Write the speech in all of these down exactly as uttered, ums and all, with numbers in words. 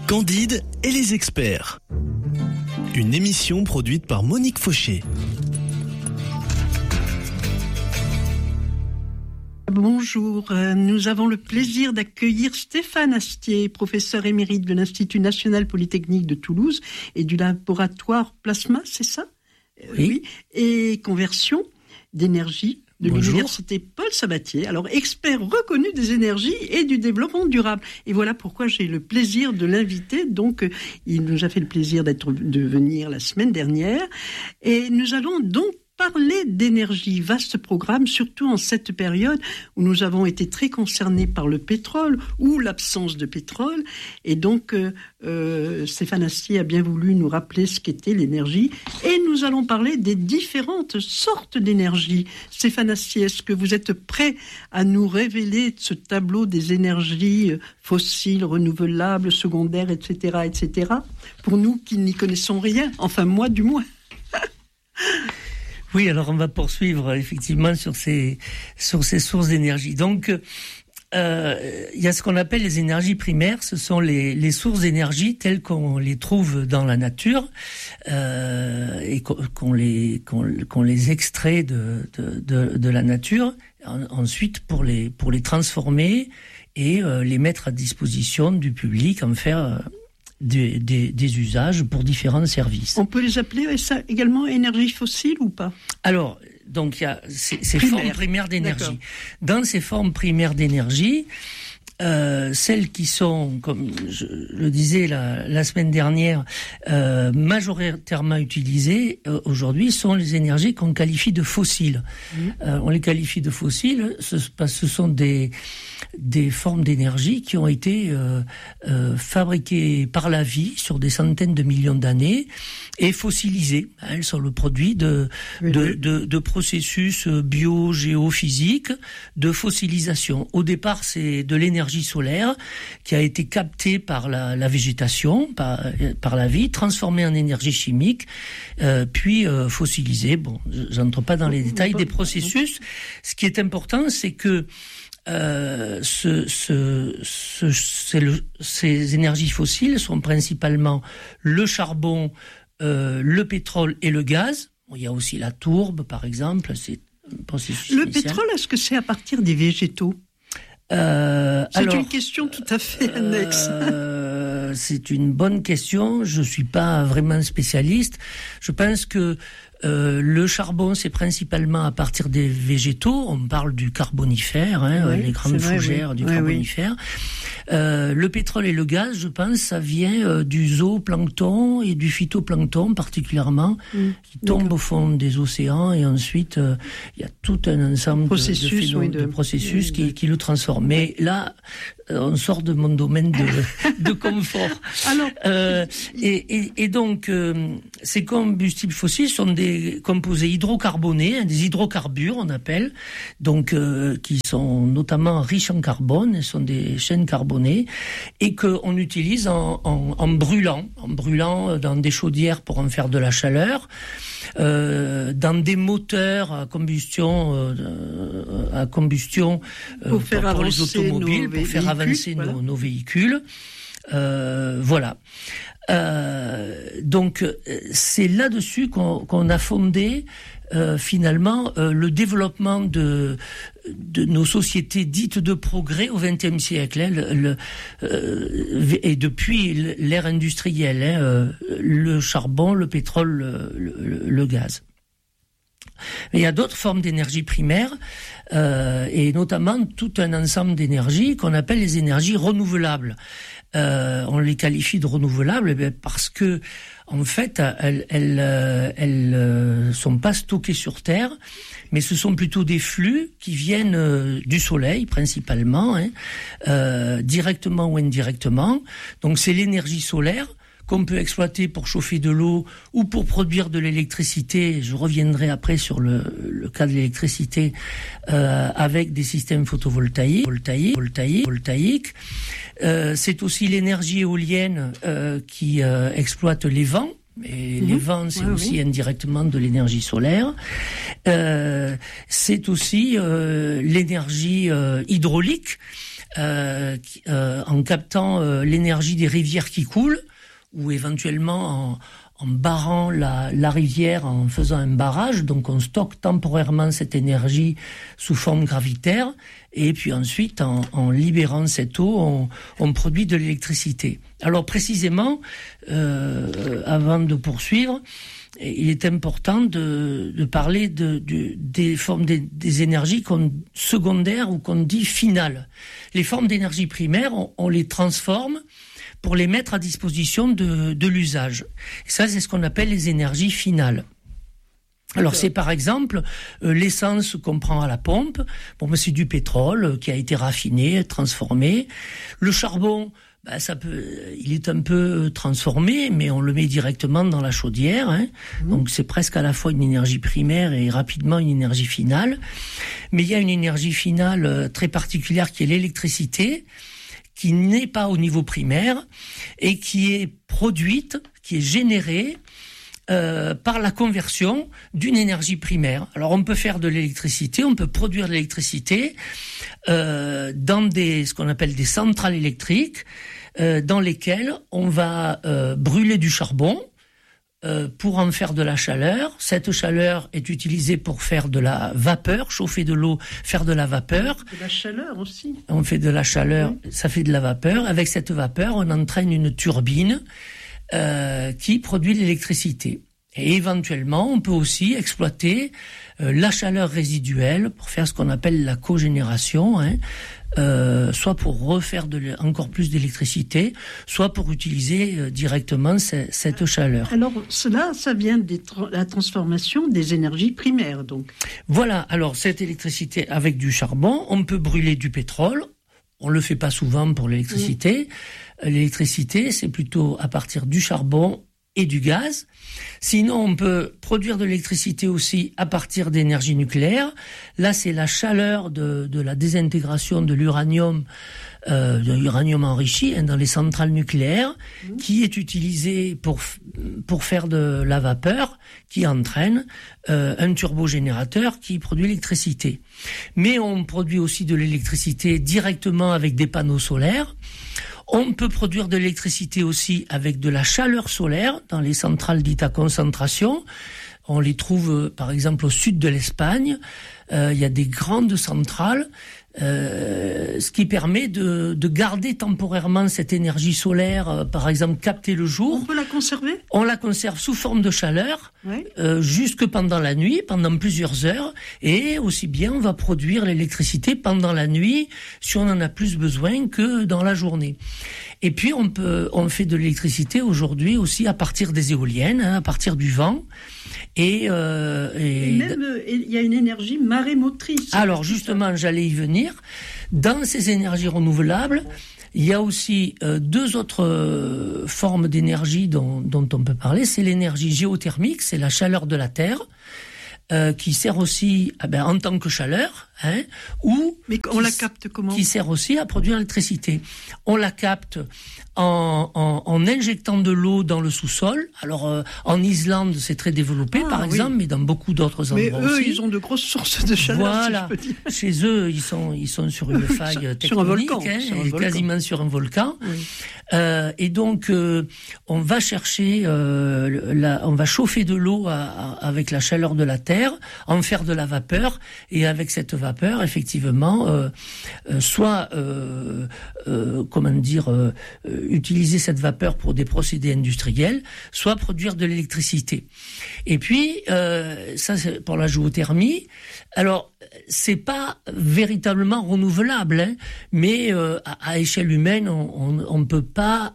Candide et les experts. Une émission produite par Monique Fauché. Bonjour, nous avons le plaisir d'accueillir Stéphane Astier, professeur émérite de l'Institut national polytechnique de Toulouse et du laboratoire Plasma, c'est ça ? Oui. Oui. Et conversion d'énergie de Bonjour. l'université Paul Sabatier, alors expert reconnu des énergies et du développement durable. Et voilà pourquoi j'ai le plaisir de l'inviter. Donc, euh, il nous a fait le plaisir d'être, de venir la semaine dernière. Et nous allons donc parler d'énergie, vaste programme, surtout en cette période où nous avons été très concernés par le pétrole ou l'absence de pétrole. Et donc, euh, euh, Stéphane Astier a bien voulu nous rappeler ce qu'était l'énergie. Et nous allons parler des différentes sortes d'énergie. Stéphane Astier, est-ce que vous êtes prêt à nous révéler ce tableau des énergies fossiles, renouvelables, secondaires, et cetera, et cetera, pour nous qui n'y connaissons rien, enfin moi du moins. Oui, alors on va poursuivre effectivement sur ces sur ces sources d'énergie. Donc, euh, il y a ce qu'on appelle les énergies primaires. Ce sont les les sources d'énergie telles qu'on les trouve dans la nature euh, et qu'on, qu'on les qu'on, qu'on les extrait de de de, de la nature. En, ensuite, pour les pour les transformer et euh, les mettre à disposition du public, en faire euh, Des, des, des usages pour différents services. On peut les appeler ça également énergie fossile ou pas ? Alors, donc il y a ces, ces Primaire. formes primaires d'énergie. D'accord. Dans ces formes primaires d'énergie, euh, celles qui sont, comme je le disais la, la semaine dernière, euh, majoritairement utilisées euh, aujourd'hui, sont les énergies qu'on qualifie de fossiles. Mmh. Euh, on les qualifie de fossiles ce, parce que ce sont des des formes d'énergie qui ont été euh, euh, fabriquées par la vie sur des centaines de millions d'années et fossilisées. Elles sont le produit de oui, de, oui. de de processus bio-géophysiques de fossilisation. Au départ, c'est de l'énergie solaire qui a été captée par la, la végétation, par, par la vie, transformée en énergie chimique, euh, puis euh, fossilisée. Bon, j'entre pas dans les détails des processus. Ce qui est important, c'est que Euh, ce, ce, ce, c'est le, ces énergies fossiles sont principalement le charbon, euh, le pétrole et le gaz. Bon, il y a aussi la tourbe, par exemple. C'est un processus Le initial. pétrole, est-ce que c'est à partir des végétaux ? Euh, C'est alors, une question tout à fait annexe. Euh, c'est une bonne question. Je suis pas vraiment spécialiste. Je pense que euh, le charbon, c'est principalement à partir des végétaux. On parle du carbonifère, hein, oui, les grandes vrai, fougères oui. du oui, carbonifère. Oui. Euh, le pétrole et le gaz, je pense, ça vient euh, du zooplancton et du phytoplancton particulièrement, mmh, qui tombent au fond des océans et ensuite euh, il y a tout un ensemble processus, de, de, phénom- oui, de, de processus oui, qui, de... qui le transforment. Mais là, on sort de mon domaine de, de confort. Alors, euh, et, et, et donc, euh, ces combustibles fossiles sont des composés hydrocarbonés, hein, des hydrocarbures, on appelle, donc euh, qui sont notamment riches en carbone, sont des chaînes carbonées, et qu'on utilise en, en, en brûlant, en brûlant dans des chaudières pour en faire de la chaleur, euh, dans des moteurs à combustion, euh, à combustion euh, pour, faire pour, pour les automobiles, pour faire avancer voilà. nos, nos véhicules. Euh, voilà. Euh, donc c'est là-dessus qu'on, qu'on a fondé euh, finalement euh, le développement de de nos sociétés dites de progrès au vingtième siècle, hein, le, le, euh, et depuis l'ère industrielle, hein, euh, le charbon, le pétrole, le, le, le gaz. Mais il y a d'autres formes d'énergie primaire, euh, et notamment tout un ensemble d'énergies qu'on appelle les énergies renouvelables. Euh, on les qualifie de renouvelables eh parce que, en fait, elles, elles, elles, elles sont pas stockées sur Terre, mais ce sont plutôt des flux qui viennent euh, du Soleil principalement, hein, euh, directement ou indirectement. Donc c'est l'énergie solaire qu'on peut exploiter pour chauffer de l'eau ou pour produire de l'électricité. Je reviendrai après sur le, le cas de l'électricité euh, avec des systèmes photovoltaïques, voltaïques, voltaïques, voltaïques. Euh, c'est aussi l'énergie éolienne euh, qui euh, exploite les vents. Et mmh. les vents, c'est oui, aussi oui. indirectement de l'énergie solaire. Euh, c'est aussi euh, l'énergie euh, hydraulique. euh, euh, en captant euh, l'énergie des rivières qui coulent, ou éventuellement en, en barrant la, la rivière, en faisant un barrage. Donc on stocke temporairement cette énergie sous forme gravitaire, et puis ensuite en, en libérant cette eau, on, on produit de l'électricité. Alors précisément, euh, avant de poursuivre, il est important de, de parler de, de, des formes des, des énergies qu'on, secondaires ou qu'on dit finales. Les formes d'énergie primaire, on, on les transforme pour les mettre à disposition de, de l'usage. Et ça, c'est ce qu'on appelle les énergies finales. Alors c'est par exemple euh, l'essence qu'on prend à la pompe. Bon, ben, c'est du pétrole euh, qui a été raffiné, transformé. Le charbon, ben, ça peut, il est un peu transformé, mais on le met directement dans la chaudière. Hein. Mmh. Donc c'est presque à la fois une énergie primaire et rapidement une énergie finale. Mais il y a une énergie finale euh, très particulière qui est l'électricité, qui n'est pas au niveau primaire et qui est produite, qui est générée Euh, par la conversion d'une énergie primaire. Alors on peut faire de l'électricité, on peut produire de l'électricité euh, dans des, ce qu'on appelle des centrales électriques, euh, dans lesquelles on va euh, brûler du charbon euh, pour en faire de la chaleur. Cette chaleur est utilisée pour faire de la vapeur, chauffer de l'eau, faire de la vapeur. De la chaleur aussi. On fait de la chaleur, oui. Ça fait de la vapeur. Avec cette vapeur, on entraîne une turbine Euh, qui produit l'électricité. Et éventuellement, on peut aussi exploiter euh, la chaleur résiduelle pour faire ce qu'on appelle la cogénération, hein, euh, soit pour refaire de encore plus d'électricité, soit pour utiliser euh, directement ce, cette chaleur. Alors cela, ça vient de tra- la transformation des énergies primaires, donc. Voilà, alors cette électricité avec du charbon, on peut brûler du pétrole. On le fait pas souvent pour l'électricité. Mmh. L'électricité, c'est plutôt à partir du charbon et du gaz. Sinon, on peut produire de l'électricité aussi à partir d'énergie nucléaire. Là, c'est la chaleur de, de la désintégration de l'uranium, euh, de l'uranium enrichi hein, dans les centrales nucléaires, mmh. qui est utilisée pour pour faire de la vapeur, qui entraîne euh, un turbogénérateur qui produit l'électricité. Mais on produit aussi de l'électricité directement avec des panneaux solaires. On peut produire de l'électricité aussi avec de la chaleur solaire dans les centrales dites à concentration. On les trouve par exemple au sud de l'Espagne. Euh, il y a des grandes centrales, euh, ce qui permet de, de garder temporairement cette énergie solaire, euh, par exemple captée le jour. On peut la conserver ? On la conserve sous forme de chaleur, oui. euh, jusque pendant la nuit, pendant plusieurs heures, et aussi bien on va produire l'électricité pendant la nuit si on en a plus besoin que dans la journée. Et puis on peut, on fait de l'électricité aujourd'hui aussi à partir des éoliennes, hein, à partir du vent. Et, euh, et, et même il y a une énergie marémotrice. Alors justement, j'allais y venir. Dans ces énergies renouvelables, il y a aussi euh, deux autres euh, formes d'énergie dont, dont on peut parler. C'est l'énergie géothermique, c'est la chaleur de la Terre, euh, qui sert aussi eh ben, en tant que chaleur, hein, ou mais on la capte comment ? Qui sert aussi à produire l'électricité. On la capte en, en, en injectant de l'eau dans le sous-sol. Alors euh, en Islande, c'est très développé, ah, par oui. exemple, mais dans beaucoup d'autres endroits mais eux, aussi. Ils ont de grosses sources de chaleur. Voilà. Si je peux dire. Chez eux, ils sont ils sont sur une faille tectonique, sur un volcan, hein, sur un quasiment volcan. sur un volcan. Oui. Euh, et donc, euh, on va chercher, euh, la, on va chauffer de l'eau à, à, avec la chaleur de la terre, en faire de la vapeur, et avec cette vapeur, effectivement, euh, euh, soit, euh, euh, comment dire, euh, utiliser cette vapeur pour des procédés industriels, soit produire de l'électricité. Et puis, euh, ça c'est pour la géothermie. Alors, c'est pas véritablement renouvelable, hein, mais euh, à, à échelle humaine, on ne peut pas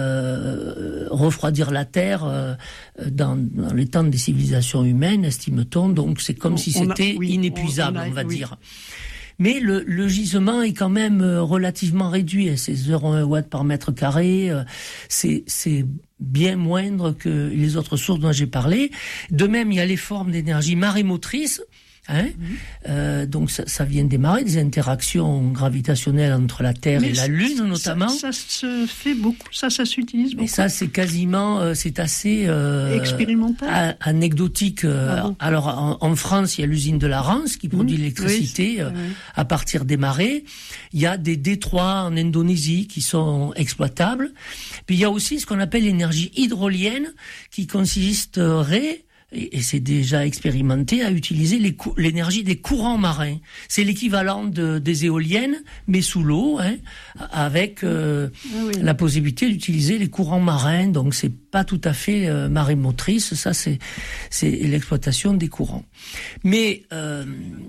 euh, refroidir la Terre euh, dans, dans les temps des civilisations humaines, estime-t-on. Donc, c'est comme on, si c'était oui, inépuisable, on, on, a, on va oui. dire. Mais le, le gisement est quand même relativement réduit. C'est zéro virgule un watts par mètre carré. C'est, c'est bien moindre que les autres sources dont j'ai parlé. De même, il y a les formes d'énergie marémotrice. Hein mmh. euh, donc ça, ça vient démarrer des interactions gravitationnelles entre la Terre Mais et la Lune notamment. Ça, ça se fait beaucoup, ça, ça s'utilise beaucoup. Mais ça, c'est quasiment, euh, c'est assez euh, expérimental, a, anecdotique. Euh, ah bon. Alors en, en France, il y a l'usine de la Rance qui produit mmh. l'électricité oui, euh, oui. à partir des marées. Il y a des détroits en Indonésie qui sont exploitables. Puis il y a aussi ce qu'on appelle l'énergie hydrolienne, qui consisterait, et c'est déjà expérimenté, à utiliser les cou- l'énergie des courants marins. C'est l'équivalent de, des éoliennes, mais sous l'eau, hein, avec euh, ah oui. la possibilité d'utiliser les courants marins. Donc c'est pas tout à fait euh, marée motrice, ça c'est, c'est l'exploitation des courants. Mais euh,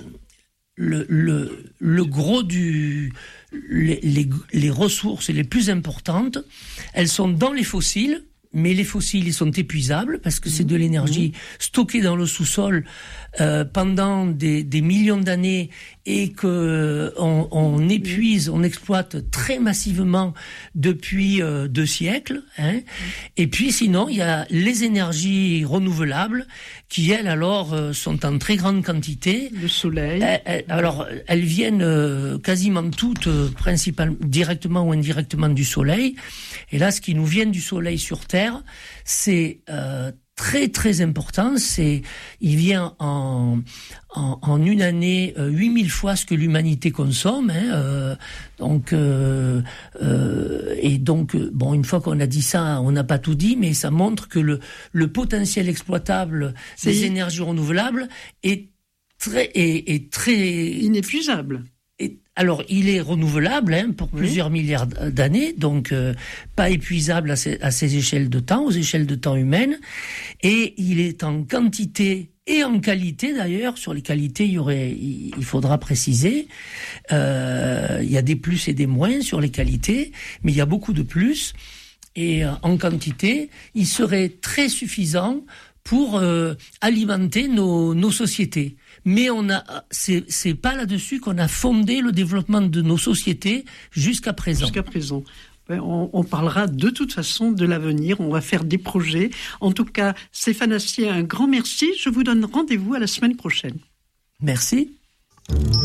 le, le, le gros du... Les, les, les ressources les plus importantes, elles sont dans les fossiles, mais les fossiles, ils sont épuisables parce que c'est de l'énergie stockée dans le sous-sol euh, pendant des, des millions d'années et que on, on épuise, on exploite très massivement depuis euh, deux siècles. Hein. Et puis sinon, il y a les énergies renouvelables qui, elles, alors, euh, sont en très grande quantité. Le soleil. Euh, euh, alors, elles viennent euh, quasiment toutes, euh, principalement, directement ou indirectement du soleil. Et là, ce qui nous vient du soleil sur Terre, c'est euh, très très important. C'est, il vient en en, en une année euh, huit mille fois ce que l'humanité consomme. Hein, euh, donc euh, euh, et donc bon, une fois qu'on a dit ça, on n'a pas tout dit, mais ça montre que le le potentiel exploitable c'est des énergies renouvelables est très est, est très inépuisable. Alors, il est renouvelable hein, pour oui. plusieurs milliards d'années, donc euh, pas épuisable à ces, à ces échelles de temps, aux échelles de temps humaines, et il est en quantité et en qualité d'ailleurs. Sur les qualités, il y aurait, il faudra préciser, euh, il y a des plus et des moins sur les qualités, mais il y a beaucoup de plus, et euh, en quantité, il serait très suffisant pour euh, alimenter nos, nos sociétés. Mais on a, c'est, c'est pas là-dessus qu'on a fondé le développement de nos sociétés jusqu'à présent. Jusqu'à présent. On, on parlera de toute façon de l'avenir, on va faire des projets. En tout cas, Stéphane Astier, un grand merci. Je vous donne rendez-vous à la semaine prochaine. Merci.